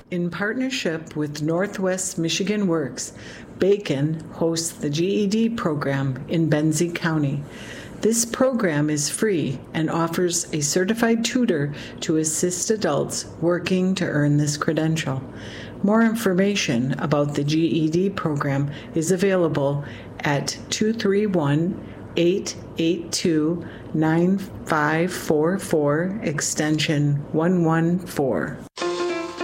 In partnership with Northwest Michigan Works, Bacon hosts the GED program in Benzie County. This program is free and offers a certified tutor to assist adults working to earn this credential. More information about the GED program is available at 231-882-9544, extension 114.